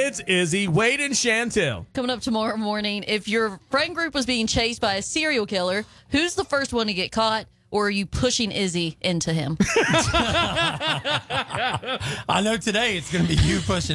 It's Izzy, Wade, and Chantel. Coming up tomorrow morning, if your friend group was being chased by a serial killer, who's the first one to get caught? Or are you pushing Izzy into him? I know today it's going to be you pushing